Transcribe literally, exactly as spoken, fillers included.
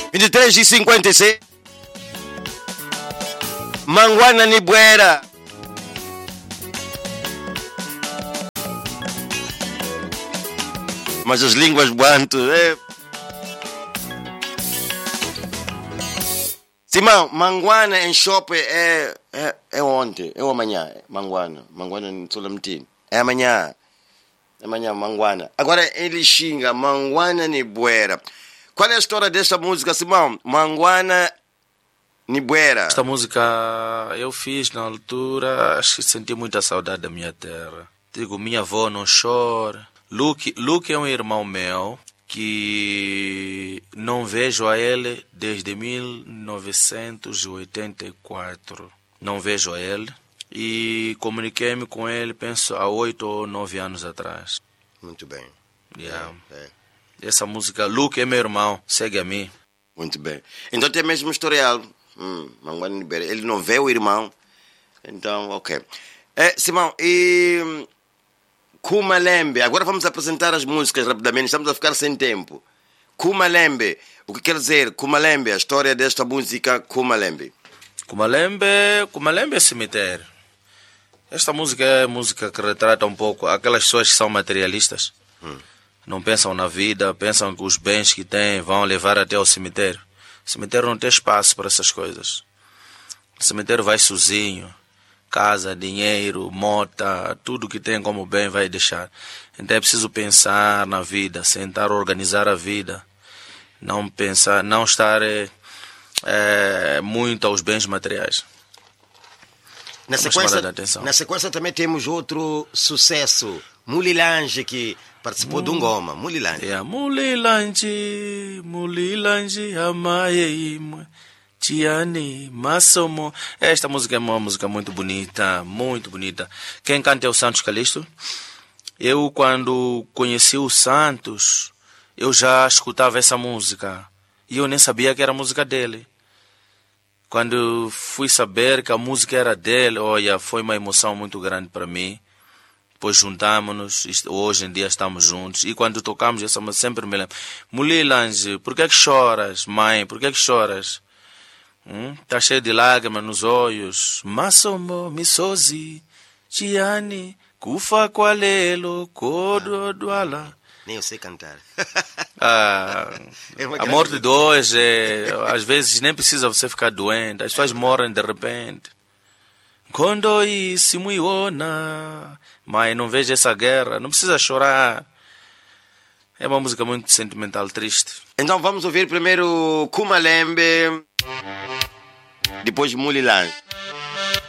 vinte e três e cinquenta e seis. Manguana ni buera. Mas as línguas bantu, é... Simão, Manguana em shopping é, é, é ontem, é amanhã, Manguana. Manguana em Sulamtino. É amanhã. É amanhã, Manguana. Agora ele xinga, Manguana ni buera. Qual é a história desta música, Simão? Manguana ni buera. Esta música eu fiz na altura, acho que senti muita saudade da minha terra. Digo, minha avó não chora. Luke, Luke é um irmão meu que não vejo a ele desde mil novecentos e oitenta e quatro. Não vejo a ele e comuniquei-me com ele, penso, há oito ou nove anos atrás. Muito bem. Yeah. É, é. Essa música, Luke é meu irmão, segue a mim. Muito bem. Então tem mesmo historial. Hum, ele não vê o irmão. Então, ok. É, Simão, e... Kumalembe, agora vamos apresentar as músicas rapidamente, estamos a ficar sem tempo. Kumalembe, o que quer dizer Kumalembe, a história desta música Kumalembe? Kumalembe, Kumalembe é cemitério. Esta música é música que retrata um pouco aquelas pessoas que são materialistas. Hum. Não pensam na vida, pensam que os bens que têm vão levar até ao cemitério. O cemitério não tem espaço para essas coisas. O cemitério vai sozinho. Casa, dinheiro, mota, tudo que tem como bem vai deixar. Então é preciso pensar na vida, sentar, organizar a vida. Não pensar, não estar é, é, muito aos bens materiais. Na sequência, na sequência também temos outro sucesso, Mulilange, que participou de um goma. Mulilange. Yeah, Mulilange, Mulilange, amaye. Tiane, Massomo. Esta música é uma música muito bonita, muito bonita. Quem canta é o Santos Calixto. Eu, quando conheci o Santos, eu já escutava essa música. E eu nem sabia que era a música dele. Quando fui saber que a música era dele, olha, foi uma emoção muito grande para mim. Depois juntamos-nos, hoje em dia estamos juntos. E quando tocamos essa música, sempre me lembro. Mulilange, por que é que choras, mãe? Por que é que choras? Hum? Tá cheio de lágrimas nos olhos. Masomo, misozi, Tiane, kufa kwalelo, kodo duala. Nem eu sei cantar. Ah, é a morte de hoje, é, às vezes nem precisa você ficar doente. As pessoas morrem de repente. Quando isso muiona, mãe, não vejo essa guerra, não precisa chorar. É uma música muito sentimental, triste. Então vamos ouvir primeiro Kumalembe, depois Mulilange.